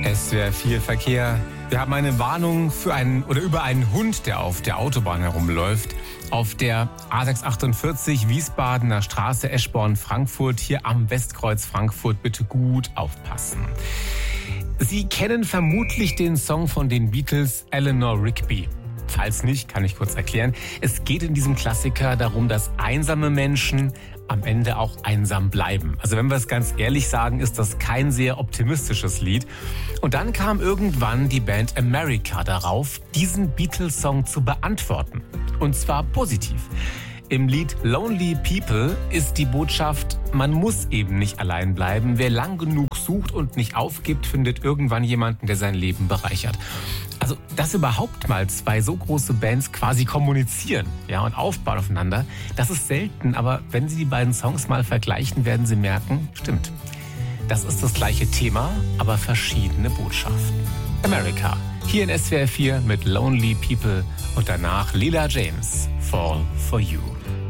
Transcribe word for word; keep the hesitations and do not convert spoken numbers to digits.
S W R vier Verkehr. Wir haben eine Warnung für einen oder über einen Hund, der auf der Autobahn herumläuft. Auf der A sechshundertachtundvierzig Wiesbadener Straße Eschborn-Frankfurt, hier am Westkreuz Frankfurt, bitte gut aufpassen. Sie kennen vermutlich den Song von den Beatles, Eleanor Rigby. Falls nicht, kann ich kurz erklären. Es geht in diesem Klassiker darum, dass einsame Menschen am Ende auch einsam bleiben. Also wenn wir es ganz ehrlich sagen, ist das kein sehr optimistisches Lied. Und dann kam irgendwann die Band America darauf, diesen Beatles-Song zu beantworten. Und zwar positiv. Im Lied Lonely People ist die Botschaft, man muss eben nicht allein bleiben. Wer lang genug sucht und nicht aufgibt, findet irgendwann jemanden, der sein Leben bereichert. Also, dass überhaupt mal zwei so große Bands quasi kommunizieren, ja, und aufbauen aufeinander, das ist selten. Aber wenn Sie die beiden Songs mal vergleichen, werden Sie merken, stimmt. Das ist das gleiche Thema, aber verschiedene Botschaften. America, hier in S W R vier mit Lonely People und danach Leela James, Fall for You.